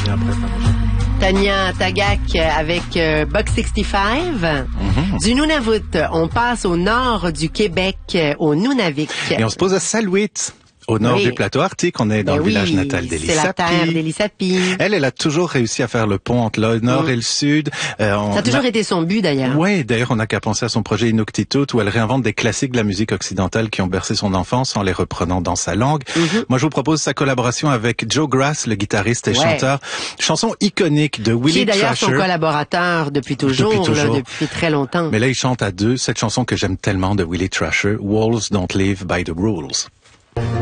revient après. Tania Tagaq avec Buck 65. Du Nunavut, on passe au nord du Québec, au Nunavik. Et on se pose à Salouit, au nord du plateau arctique. On est dans le village natal d'Elie C'est la terre d'Elie Sapie. Elle a toujours réussi à faire le pont entre le nord et le sud. Ça a toujours été son but, d'ailleurs. Oui, d'ailleurs, on n'a qu'à penser à son projet Inuktitut, où elle réinvente des classiques de la musique occidentale qui ont bercé son enfance en les reprenant dans sa langue. Moi, je vous propose sa collaboration avec Joe Grass, le guitariste et chanteur. Chanson iconique de Willie Trasher. Qui est d'ailleurs son collaborateur depuis toujours. Depuis très longtemps. Mais là, il chante à deux cette chanson que j'aime tellement de Willie Trasher, Wolves Don't Live by the Rules.